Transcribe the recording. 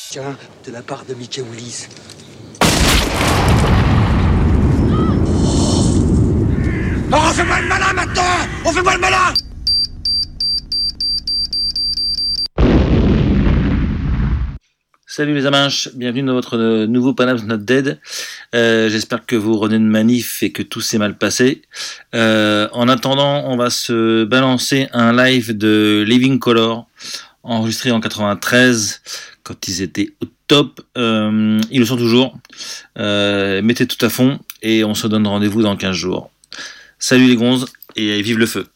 Tiens, de la part de Mickey Willis. Oh, on fait pas le malin maintenant! On fait pas le malin! Salut les amanches, bienvenue dans votre nouveau Panam's Not Dead. J'espère que vous revenez de manif et que tout s'est mal passé. En attendant, on va se balancer un live de Living Colour, enregistré en 93, quand ils étaient au top. Ils le sont toujours. Mettez tout à fond et on se donne rendez-vous dans 15 jours. Salut les gonzes et vive le feu.